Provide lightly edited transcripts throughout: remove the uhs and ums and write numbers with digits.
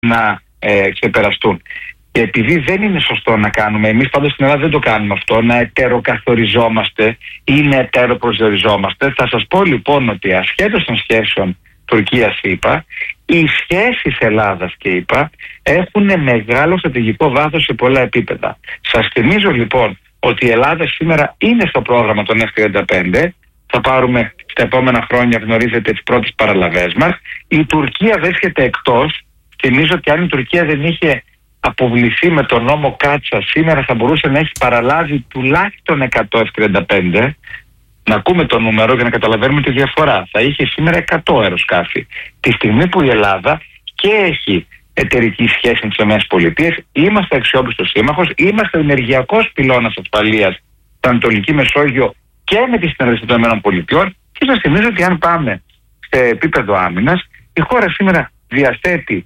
να ξεπεραστούν. Και επειδή δεν είναι σωστό να κάνουμε, εμείς πάντως στην Ελλάδα δεν το κάνουμε αυτό, να ετεροκαθοριζόμαστε ή να ετεροπροσδιοριζόμαστε, θα σας πω λοιπόν ότι ασχέτως των σχέσεων Τουρκίας-ΗΠΑ, οι σχέσεις Ελλάδας και ΗΠΑ έχουν μεγάλο στρατηγικό βάθος σε πολλά επίπεδα. Σας θυμίζω λοιπόν ότι η Ελλάδα σήμερα είναι στο πρόγραμμα των F-35, θα πάρουμε στα επόμενα χρόνια, γνωρίζετε, τις πρώτες παραλαβές μας. Η Τουρκία βρίσκεται εκτός. Θυμίζω ότι αν η Τουρκία δεν είχε αποβληθεί με τον νόμο Κάτσα, σήμερα θα μπορούσε να έχει παραλάβει τουλάχιστον 100 F-35. Να ακούμε το νούμερο για να καταλαβαίνουμε τη διαφορά. Θα είχε σήμερα 100 αεροσκάφη. Τη στιγμή που η Ελλάδα και έχει εταιρική σχέση με τις ΗΠΑ, είμαστε αξιόπιστος σύμμαχος, είμαστε ενεργειακός πυλώνας ασφαλείας στην Ανατολική Μεσόγειο και με τη συνεργασία των ΗΠΑ. Και σας θυμίζω ότι αν πάμε σε επίπεδο άμυνας, η χώρα σήμερα διαθέτει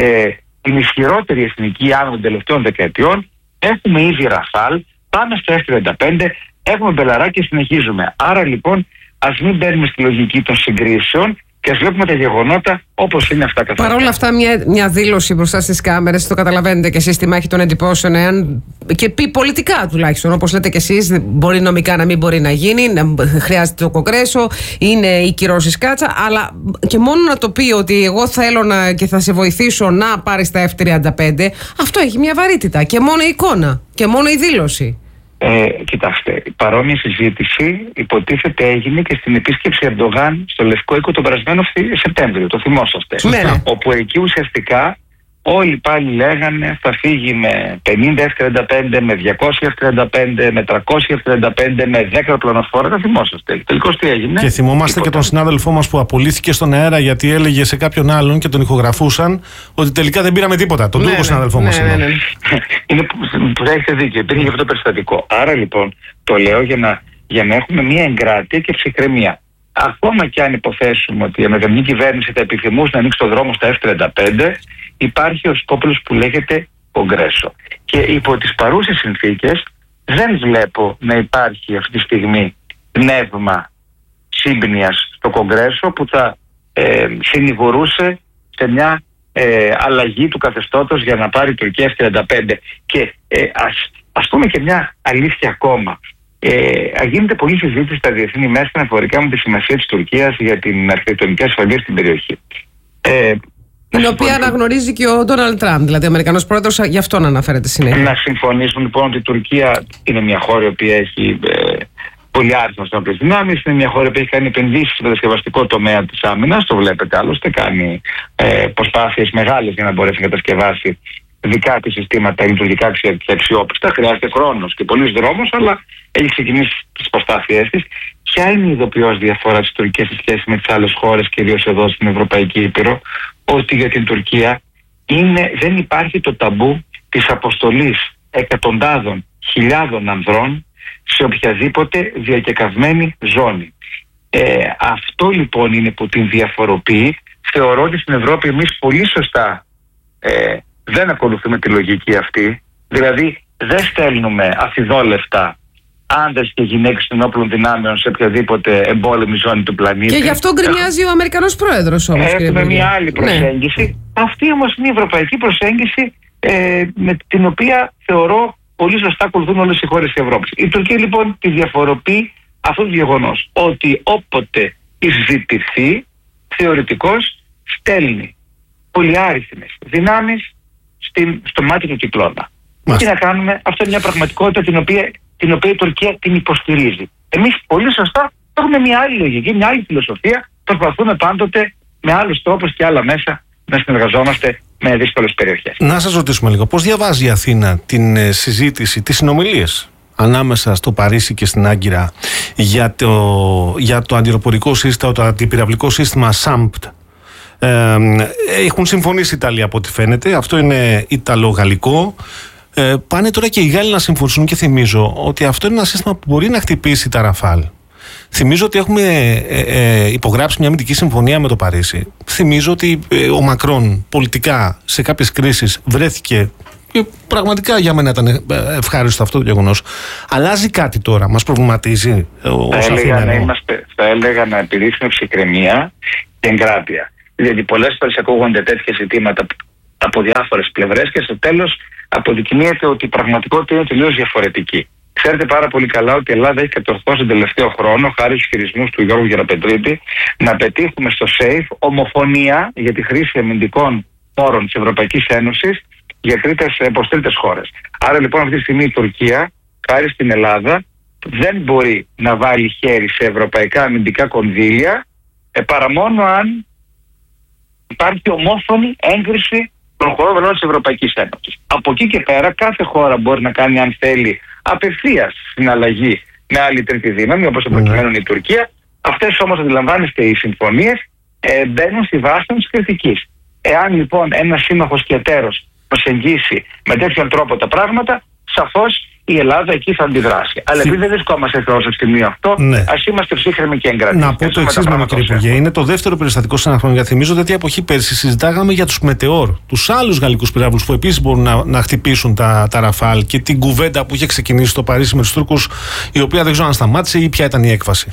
την ισχυρότερη εθνική άμυνα των τελευταίων δεκαετιών. Έχουμε ήδη Ραφάλ, πάμε στο F-35, έχουμε Μπελαρά και συνεχίζουμε. Άρα λοιπόν ας μην μπαίνουμε στη λογική των συγκρίσεων και ας βλέπουμε τα γεγονότα όπως είναι αυτά καθαρά. Παρ' όλα αυτά, μια δήλωση μπροστά στις κάμερες, το καταλαβαίνετε και εσείς, τη μάχη των εντυπώσεων, εάν και πει πολιτικά τουλάχιστον, όπως λέτε και εσείς, μπορεί νομικά να μην μπορεί να γίνει, χρειάζεται το Κογκρέσο, είναι οι κυρώσεις Κάτσα, αλλά και μόνο να το πει ότι εγώ θέλω και θα σε βοηθήσω να πάρεις τα F-35, αυτό έχει μια βαρύτητα. Και μόνο η εικόνα, και μόνο η δήλωση. Κοιτάξτε, παρόμοια συζήτηση υποτίθεται έγινε και στην επίσκεψη Ερντογάν στο Λευκό Οίκο τον περασμένο Σεπτέμβριο, το θυμόσαστε. Ναι. Όπου εκεί ουσιαστικά όλοι πάλι λέγανε θα φύγει με 50 F-35, με 200 F-35, με 300 F-35, με 10 πλανοφόρα, θα θυμόσαστε. Τελικώς τι έγινε? Και θυμόμαστε και τον συνάδελφό μας που απολύθηκε στον αέρα γιατί έλεγε σε κάποιον άλλον και τον ηχογραφούσαν ότι τελικά δεν πήραμε τίποτα. Τον Τούρκο συνάδελφό μας. Είναι που θα έχετε δίκιο, υπήρχε και αυτό το περιστατικό. Άρα λοιπόν το λέω για να έχουμε μια εγκράτεια και ψυχραιμία. Ακόμα και αν υποθέσουμε ότι η αναδεμική κυβέρνηση θα επιθυμούσε να ανοίξει το δρόμο στα F-35, υπάρχει ο σκόπελος που λέγεται Κογκρέσο. Και υπό τις παρούσες συνθήκες δεν βλέπω να υπάρχει αυτή τη στιγμή πνεύμα σύμπνοιας στο Κογκρέσο που θα συνηγορούσε σε μια αλλαγή του καθεστώτος για να πάρει η Τουρκία F-35. Και ας πούμε και μια αλήθεια ακόμα. Γίνεται πολλή συζήτηση στα διεθνή μέσα αναφορικά με τη σημασία της Τουρκίας για την αρχιτεκτονική ασφαλεία στην περιοχή. Την οποία αναγνωρίζει και ο Ντόναλντ Τραμπ, δηλαδή ο Αμερικανός πρόεδρος, γι' αυτό να αναφέρεται συνέχεια. Να συμφωνήσουμε λοιπόν ότι η Τουρκία είναι μια χώρα η οποία έχει πολύ άριθμες όπλες δυνάμεις, είναι μια χώρα που έχει κάνει επενδύσεις στο κατασκευαστικό τομέα της άμυνας, το βλέπετε άλλωστε, κάνει προσπάθειες μεγάλες για να μπορέσει να κατασκευάσει δικά της συστήματα λειτουργικά και αξιόπιστα. Χρειάζεται χρόνος και πολλής δρόμος, αλλά έχει ξεκινήσει τις προσπάθειές της. Ποια είναι η ειδοποιώς διαφορά της Τουρκίας σε σχέση με τις άλλες χώρες, κυρίως εδώ στην Ευρωπαϊκή Ήπειρο? Ότι για την Τουρκία δεν υπάρχει το ταμπού της αποστολής εκατοντάδων χιλιάδων ανδρών σε οποιαδήποτε διακεκαυμένη ζώνη. Αυτό λοιπόν είναι που την διαφοροποιεί. Θεωρώ ότι στην Ευρώπη εμείς πολύ σωστά δεν ακολουθούμε τη λογική αυτή. Δηλαδή δεν στέλνουμε αφιδόλευτα άντρες και γυναίκες των όπλων δυνάμεων σε οποιαδήποτε εμπόλεμη ζώνη του πλανήτη. Και γι' αυτό γκρινιάζει ο Αμερικανός πρόεδρος όμως. Έχουμε μια άλλη προσέγγιση. Ναι. Αυτή όμως είναι η ευρωπαϊκή προσέγγιση με την οποία θεωρώ πολύ σωστά ακολουθούν όλες οι χώρες της Ευρώπης. Η Τουρκία λοιπόν τη διαφοροποιεί αυτό το γεγονός, ότι όποτε ζητηθεί θεωρητικώς στέλνει πολυάριθμες δυνάμεις στο μάτι του κυκλώνα. Τι να κάνουμε, αυτό είναι μια πραγματικότητα την οποία η Τουρκία την υποστηρίζει. Εμείς πολύ σωστά έχουμε μια άλλη λογική, μια άλλη φιλοσοφία. Προσπαθούμε πάντοτε με άλλους τρόπους και άλλα μέσα να συνεργαζόμαστε με δύσκολες περιοχές. Να σας ρωτήσουμε λίγο, πώς διαβάζει η Αθήνα την συζήτηση, τις συνομιλίες ανάμεσα στο Παρίσι και στην Άγκυρα για το αντιεροπορικό σύστημα, το αντιπυραυλικό σύστημα SAMPT? Έχουν συμφωνήσει οι Ιταλοί από ό,τι φαίνεται. Αυτό είναι Ιταλο-γαλλικό. Πάνε τώρα και οι Γάλλοι να συμφωνήσουν και θυμίζω ότι αυτό είναι ένα σύστημα που μπορεί να χτυπήσει τα Ραφάλ. Θυμίζω ότι έχουμε υπογράψει μια αμυντική συμφωνία με το Παρίσι. Θυμίζω ότι ο Μακρόν πολιτικά σε κάποιες κρίσεις βρέθηκε και πραγματικά για μένα ήταν ευχάριστο αυτό το γεγονός. Αλλάζει κάτι τώρα, μας προβληματίζει θα έλεγα να επιδείξουμε ψυχραιμία και εγκράτεια. Δηλαδή πολλές φορές ακούγονται τέτοια ζητήματα από διάφορες πλευρές και στο τέλος αποδεικνύεται ότι η πραγματικότητα είναι τελείως διαφορετική. Ξέρετε πάρα πολύ καλά ότι η Ελλάδα έχει κατορθώσει τον τελευταίο χρόνο, χάρη στους χειρισμούς του Γιώργου Γεραπετρίτη, να πετύχουμε στο ΣΕΙΦ ομοφωνία για τη χρήση αμυντικών πόρων της Ευρωπαϊκής Ένωσης προς τρίτες χώρες. Άρα λοιπόν αυτή τη στιγμή η Τουρκία, χάρη στην Ελλάδα, δεν μπορεί να βάλει χέρι σε ευρωπαϊκά αμυντικά κονδύλια παρά μόνο αν υπάρχει ομόφωνη έγκριση των χωρών μελών της Ευρωπαϊκής Ένωσης. Από εκεί και πέρα κάθε χώρα μπορεί να κάνει, αν θέλει, απευθείας συναλλαγή με άλλη τρίτη δύναμη, όπως προκειμένου η Τουρκία. Αυτές όμως, αντιλαμβάνεστε, οι συμφωνίες μπαίνουν στη βάση της κριτικής. Εάν λοιπόν ένας σύμμαχος και εταίρος προσεγγίσει με τέτοιον τρόπο τα πράγματα, σαφώς η Ελλάδα εκεί θα αντιδράσει. Αλλά επειδή δεν βρισκόμαστε εδώ στο σημείο αυτό, ας είμαστε ψύχρεμοι και εγκρατοί. Να πω το εξής, κύριε Υπουργέ. Είναι το δεύτερο περιστατικό σε ένα χρόνο. Γιατί θυμίζω ότι από εκεί πέρσι συζητάγαμε για τους Μετεώρ, τους άλλους γαλλικούς πυράβλους που επίσης μπορούν να χτυπήσουν τα Ραφάλ και την κουβέντα που είχε ξεκινήσει στο Παρίσι με τους Τούρκους, η οποία δεν ξέρω αν σταμάτησε ή ποια ήταν η έκβαση.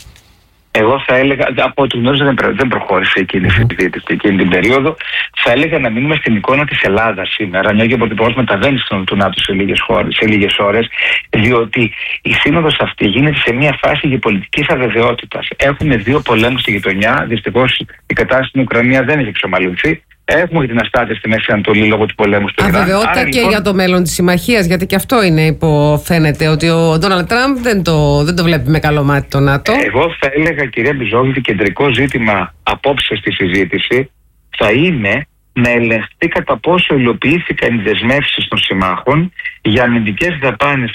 Εγώ θα έλεγα, από ό,τι γνωρίζω δεν προχώρησε εκείνη εκείνη την περίοδο. Θα έλεγα να μείνουμε στην εικόνα της Ελλάδας σήμερα, μια και ο Πρωθυπουργός μεταβαίνει του ΝΑΤΟ σε λίγες ώρες, διότι η σύνοδος αυτή γίνεται σε μια φάση γεωπολιτικής αβεβαιότητας. Έχουμε δύο πολέμους στη γειτονιά. Δυστυχώς η κατάσταση στην Ουκρανία δεν έχει εξομαλυνθεί. Έχουμε την αστάθεια στη Μέση Ανατολή λόγω του πολέμου στο Ιράν. Αβεβαιότητα και λοιπόν για το μέλλον της συμμαχίας, γιατί και αυτό είναι φαίνεται ότι ο Ντόναλντ Τραμπ δεν το βλέπει με καλό μάτι το ΝΑΤΟ. Εγώ θα έλεγα, κυρία Μπιζόγλου, ότι κεντρικό ζήτημα απόψε στη συζήτηση θα είναι να ελεγχθεί κατά πόσο υλοποιήθηκαν οι δεσμεύσεις των συμμάχων για αμυντικές δαπάνες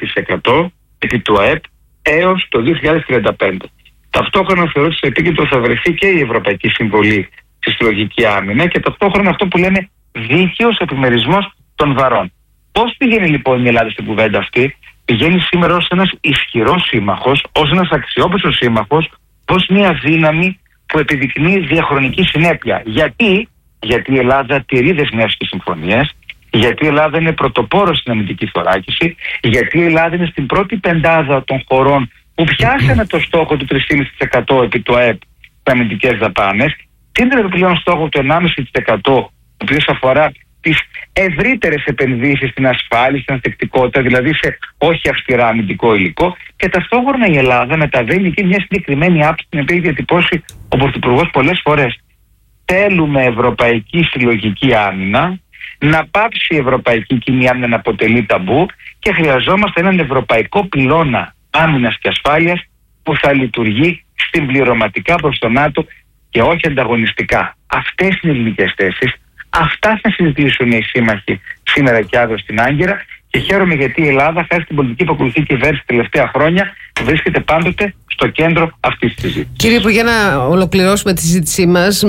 5% επί του ΑΕΠ έως το 2035. Ταυτόχρονα θεωρώ ότι στο επίκεντρο θα βρεθεί και η Ευρωπαϊκή Συμβολή στη συλλογική άμυνα και ταυτόχρονα αυτό που λέμε δίκαιος επιμερισμός των βαρών. Πώς πηγαίνει λοιπόν η Ελλάδα στην κουβέντα αυτή? Πηγαίνει σήμερα ως ένας ισχυρός σύμμαχος, ως ένας αξιόπιστος σύμμαχος, ως μια δύναμη που επιδεικνύει διαχρονική συνέπεια. Γιατί η Ελλάδα τηρεί δεσμεύσεις και συμφωνίες, γιατί η Ελλάδα είναι πρωτοπόρος στην αμυντική θωράκιση, γιατί η Ελλάδα είναι στην πρώτη πεντάδα των χωρών που πιάσανε το στόχο του 3,5% επί το ΑΕΠ στις αμυντικές δαπάνες. Τι είναι το επιπλέον στόχο του 1,5%, ο οποίος αφορά τις ευρύτερες επενδύσεις στην ασφάλεια, στην ανθεκτικότητα, δηλαδή σε όχι αυστηρά αμυντικό υλικό, και ταυτόχρονα η Ελλάδα μεταβαίνει και μια συγκεκριμένη άποψη την οποία έχει διατυπώσει ο Πρωθυπουργός πολλές φορές. Θέλουμε ευρωπαϊκή συλλογική άμυνα, να πάψει η ευρωπαϊκή κοινή άμυνα να αποτελεί ταμπού και χρειαζόμαστε έναν ευρωπαϊκό πυλώνα άμυνας και ασφάλειας που θα λειτουργεί συμπληρωματικά προς το ΝΑΤΟ και όχι ανταγωνιστικά. Αυτές είναι οι ελληνικές θέσεις. Αυτά θα συζητήσουν οι σύμμαχοι σήμερα και αύριο στην Άγκυρα και χαίρομαι γιατί η Ελλάδα, χάρη στην πολιτική που ακολουθεί η κυβέρνηση τα τελευταία χρόνια, βρίσκεται πάντοτε στο κέντρο αυτής της συζήτησης. Κύριε Υπουργέ, να ολοκληρώσουμε τη συζήτησή μας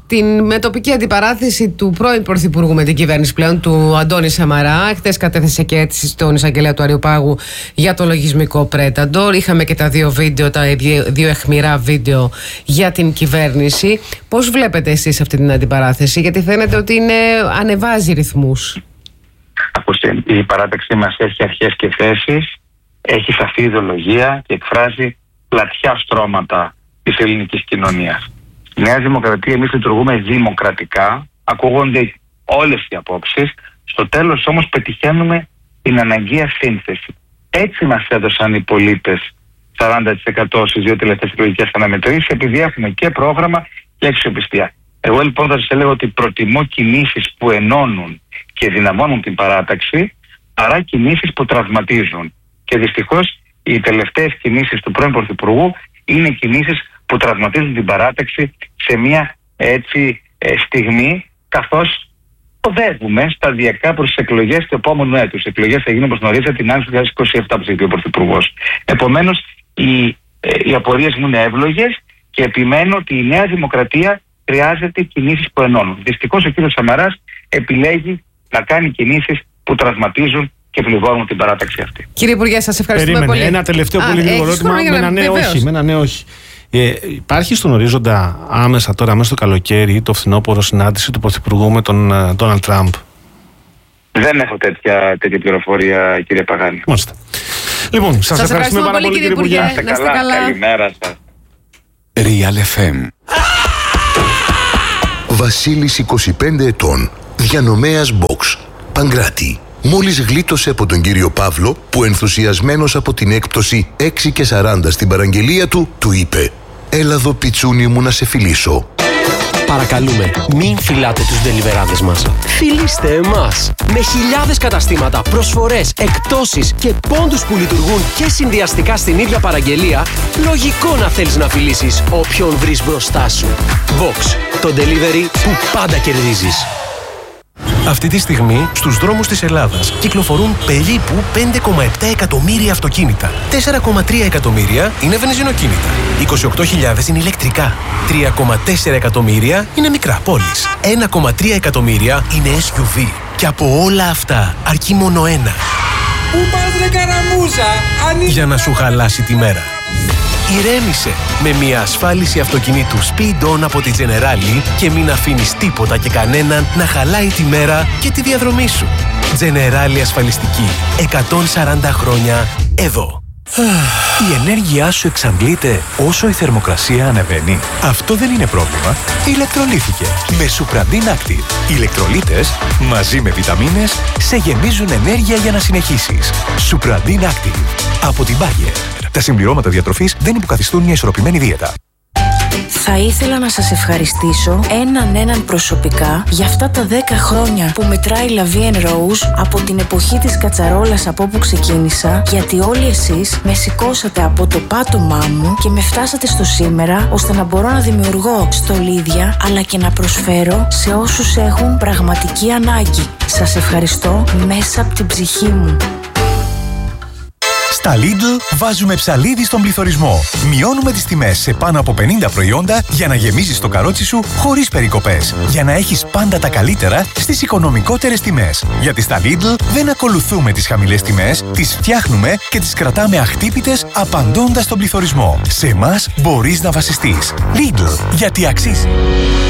με τοπική αντιπαράθεση του πρώην Πρωθυπουργού με την κυβέρνηση πλέον, του Αντώνη Σαμαρά. Χθες κατέθεσε και αίτηση στον εισαγγελέα του Αριοπάγου για το λογισμικό Predator. Είχαμε και τα δύο βίντεο, τα δύο αιχμηρά βίντεο για την κυβέρνηση. Πώς βλέπετε εσείς αυτή την αντιπαράθεση? Γιατί φαίνεται ότι ανεβάζει ρυθμούς. Ακούστε, η παράταξή μας έχει αρχές και θέσεις, έχει σαφή ιδεολογία και εκφράζει πλατιά στρώματα της ελληνικής κοινωνίας. Στη Νέα Δημοκρατία εμείς λειτουργούμε δημοκρατικά, ακούγονται όλες οι απόψεις, στο τέλος όμως πετυχαίνουμε την αναγκαία σύνθεση. Έτσι μας έδωσαν οι πολίτες 40% στις δύο τελευταίες εκλογικές αναμετρήσεις, επειδή έχουμε και πρόγραμμα και αξιοπιστία. Εγώ λοιπόν θα σας έλεγα ότι προτιμώ κινήσεις που ενώνουν και δυναμώνουν την παράταξη παρά κινήσεις που τραυματίζουν. Και δυστυχώς οι τελευταίες κινήσεις του πρώην Πρωθυπουργού είναι κινήσεις που τραυματίζουν την παράταξη σε μια έτσι στιγμή, καθώς οδεύουμε σταδιακά προς τις εκλογές του επόμενου έτους. Οι εκλογές θα γίνουν, όπως γνωρίζετε, την άνοιξη του 2027, όπως είπε ο Πρωθυπουργός. Επομένως, οι απορίες μου είναι εύλογες και επιμένω ότι η Νέα Δημοκρατία χρειάζεται κινήσεις που ενώνουν. Δυστυχώς ο κ. Σαμαράς επιλέγει να κάνει κινήσεις που τραυματίζουν και πληγώνουν την παράταξη αυτή. Κύριε Υπουργέ, σας ευχαριστούμε πολύ. Ένα τελευταίο πολύ λίγο ερώτημα με ένα ναι όχι. Υπάρχει στον ορίζοντα άμεσα τώρα, μέσα στο καλοκαίρι, το φθινόπωρο, συνάντηση του Πρωθυπουργού με τον Ντόναλντ Τραμπ? Δεν έχω τέτοια πληροφορία, κύριε Παγάνη. Μάλιστα. Λοιπόν, σας ευχαριστούμε πάρα πολύ, κύριε Υπουργέ. Να είστε καλά. Καλημέρα σας. Real FM. Βασίλης, 25 ετών. Διανομέας Box. Παγκράτη. Μόλις γλίτωσε από τον κύριο Παύλο, που ενθουσιασμένος από την έκπτωση 6,40 στην παραγγελία του, του είπε: «Έλα εδώ, πιτσούνι μου, να σε φιλήσω». Παρακαλούμε, μην φυλάτε τους ντελιβεράδες μας. Φιλήστε εμάς! Με χιλιάδες καταστήματα, προσφορές, εκπτώσεις και πόντους που λειτουργούν και συνδυαστικά στην ίδια παραγγελία, λογικό να θέλεις να φιλήσεις όποιον βρεις μπροστά σου. Vox, το delivery που πάντα κερδίζεις. Αυτή τη στιγμή, στους δρόμους της Ελλάδας κυκλοφορούν περίπου 5,7 εκατομμύρια αυτοκίνητα. 4,3 εκατομμύρια είναι βενζινοκίνητα. 28.000 είναι ηλεκτρικά. 3,4 εκατομμύρια είναι μικρά πόλεις. 1,3 εκατομμύρια είναι SUV. Και από όλα αυτά, αρκεί μόνο ένα. Πού πας ρε καραμούζα, για να σου χαλάσει τη μέρα. Ηρέμησε με μια ασφάλιση αυτοκινήτου Speed On από τη Generali και μην αφήνεις τίποτα και κανέναν να χαλάει τη μέρα και τη διαδρομή σου. Generali ασφαλιστική. 140 χρόνια εδώ. Η ενέργειά σου εξαντλείται όσο η θερμοκρασία ανεβαίνει. Αυτό δεν είναι πρόβλημα. Ηλεκτρολύθηκε με Supradin Active. Οι ηλεκτρολίτες μαζί με βιταμίνες σε γεμίζουν ενέργεια για να συνεχίσεις. Supradin Active από την Bayer. Τα συμπληρώματα διατροφής δεν υποκαθιστούν μια ισορροπημένη δίαιτα. Θα ήθελα να σας ευχαριστήσω έναν προσωπικά για αυτά τα 10 χρόνια που μετράει La Vie en Rose από την εποχή της κατσαρόλας από όπου ξεκίνησα, γιατί όλοι εσείς με σηκώσατε από το πάτωμά μου και με φτάσατε στο σήμερα, ώστε να μπορώ να δημιουργώ στολίδια αλλά και να προσφέρω σε όσους έχουν πραγματική ανάγκη. Σας ευχαριστώ μέσα από την ψυχή μου. Στα Lidl βάζουμε ψαλίδι στον πληθωρισμό. Μειώνουμε τις τιμές σε πάνω από 50 προϊόντα για να γεμίζεις το καρότσι σου χωρίς περικοπές. Για να έχεις πάντα τα καλύτερα στις οικονομικότερες τιμές. Γιατί στα Lidl δεν ακολουθούμε τις χαμηλές τιμές, τις φτιάχνουμε και τις κρατάμε αχτύπητες απαντώντας στον πληθωρισμό. Σε εμάς μπορείς να βασιστείς. Lidl, γιατί αξίζει.